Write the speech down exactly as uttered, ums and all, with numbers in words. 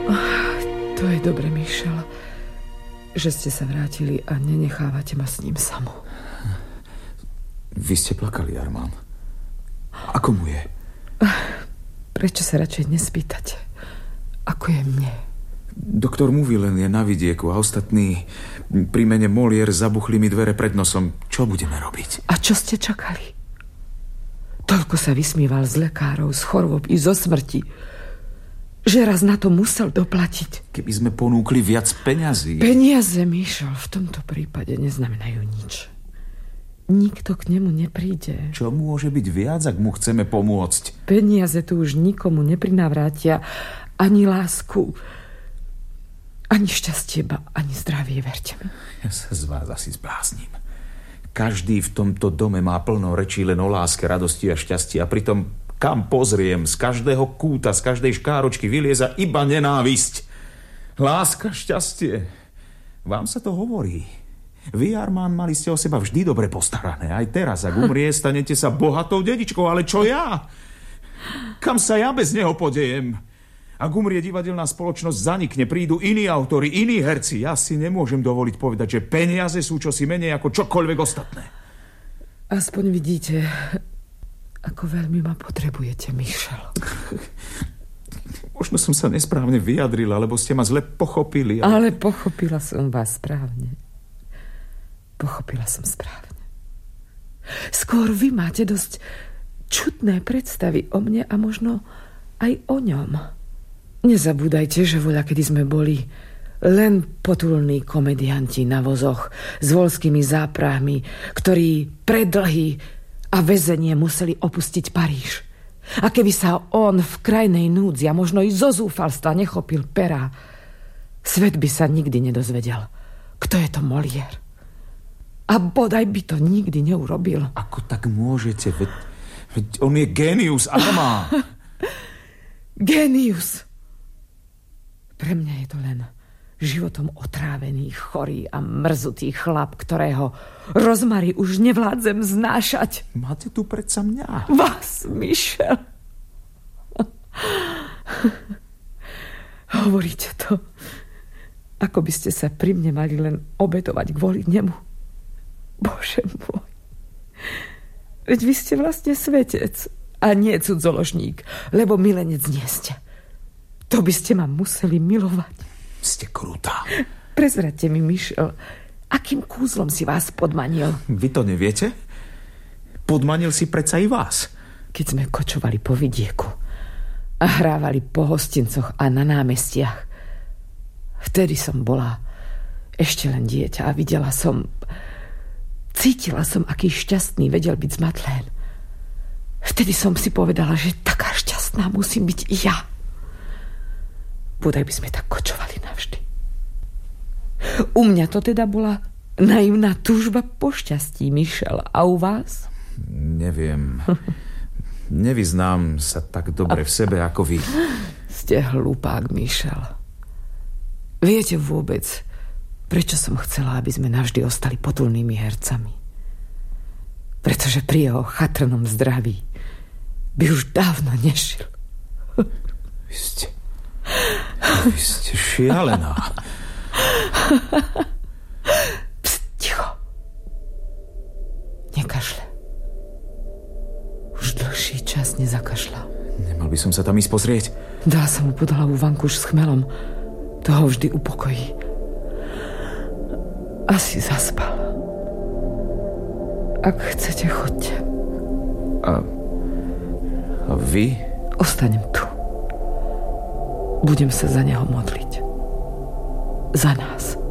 To je dobre, Michel, že ste sa vrátili a nenechávate ma s ním samo. Vy ste plakali, Armand. Ako mu je? Prečo sa radšej nespýtate? Ako je mne? Doktor Movilen je na vidieku a ostatní pri mene Molière zabuchli mi dvere pred nosom. Čo budeme robiť? A čo ste čakali? Toľko sa vysmíval z lekárov, z chorôb i zo smrti, že raz na to musel doplatiť. Keby sme ponúkli viac peňazí. Peniaze, Michel, v tomto prípade neznamenajú nič. Nikto k nemu nepríde. Čo môže byť viac, ak mu chceme pomôcť? Peniaze tu už nikomu neprinavrátia ani lásku, ani šťastie, ba ani zdravie, verte mi. Ja sa z vás asi zblázním. Každý v tomto dome má plno rečí len o láske, radosti a šťastí a pritom kam pozriem, z každého kúta, z každej škáročky vylieza iba nenávisť. Láska, šťastie. Vám sa to hovorí. Vy, Armand, mali ste o seba vždy dobre postarané. Aj teraz, ak umrie, stanete sa bohatou dedičkou. Ale čo ja? Kam sa ja bez neho podejem? Ak umrie divadelná spoločnosť, zanikne, prídu iní autori, iní herci. Ja si nemôžem dovoliť povedať, že peniaze sú čosi menej ako čokoľvek ostatné. Aspoň vidíte, ako veľmi ma potrebujete, Michel. Možno som sa nesprávne vyjadrila, lebo ste ma zle pochopili. Ale, ale pochopila som vás správne. Pochopila som správne. Skôr vy máte dosť čudné predstavy o mne a možno aj o ňom. Nezabúdajte, že voľa, kedy sme boli len potulní komedianti na vozoch s voľskými záprahmi, ktorí predlhy a väzenie museli opustiť Paríž. A keby sa on v krajnej núdzi a možno i zo zúfalstva nechopil pera, svet by sa nikdy nedozvedel, kto je to Molière. A bodaj by to nikdy neurobil. Ako tak môžete? Veď, veď on je génius, Armand. Génius. Pre mňa je to len životom otrávený, chorý a mrzutý chlap, ktorého rozmary už nevládzem znášať. Máte tu predsa mňa. Vás, Michel. Hovoríte to, ako by ste sa pri mne mali len obetovať kvôli nemu. Bože môj. Veď vy ste vlastne svetec a nie cudzoložník, lebo milenec nie ste. To by ste ma museli milovať. Ste krutá. Prezraďte mi, Michel, akým kúzlom si vás podmanil? Vy to neviete? Podmanil si predsa i vás. Keď sme kočovali po vidieku a hrávali po hostincoch a na námestiach, vtedy som bola ešte len dieťa a videla som... Cítila som, aký šťastný vedel byť zmatlén. Vtedy som si povedala, že taká šťastná musím byť i ja. Bodaj by sme tak kočovali navždy. U mňa to teda bola naivná túžba po šťastí, Michel. A u vás? Neviem. Nevyznám sa tak dobre v sebe ako vy. Ste hlupák, Michel. Viete vôbec, prečo som chcela, aby sme navždy ostali potulnými hercami? Pretože pri jeho chatrnom zdraví by už dávno nežil. Vy ste... Vy ste šialená. Pst, ticho. Nekašle. Už dlhší čas nezakašľal. Nemal by som sa tam ísť pozrieť? Dala som mu pod hlavu vankúš s chmelom. To ho vždy upokojí. Asi zaspal. Ak chcete, choďte. A... A vy? Ostanem tu. Budem sa za neho modliť. Za nás.